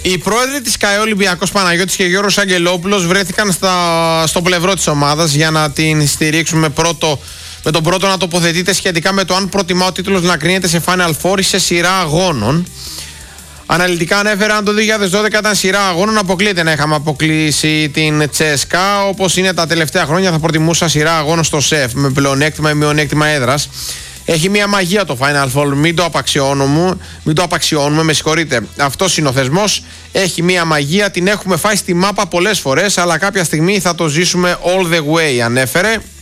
Οι πρόεδροι της ΚΑΕ Ολυμπιακός Παναγιώτης και Γιώργος Αγγελόπουλος βρέθηκαν στο πλευρό της ομάδας για να την στηρίξουν με τον πρώτο να τοποθετείται σχετικά με το αν προτιμά ο τίτλος να κρίνεται σε Final Four ή σε σειρά αγώνων. Αναλυτικά ανέφερε αν το 2012 ήταν σειρά αγώνων, αποκλείεται να είχαμε αποκλείσει την Τσέσκα. Όπως είναι τα τελευταία χρόνια, θα προτιμούσα σειρά αγώνων στο ΣΕΦ με πλεονέκτημα ή μειονέκτημα έδρας. Έχει μια μαγεία το Final Four, μην το απαξιώνουμε, με συγχωρείτε. Αυτός είναι ο θεσμός, έχει μια μαγεία, την έχουμε φάει στη μάπα πολλές φορές, αλλά κάποια στιγμή θα το ζήσουμε all the way, ανέφερε.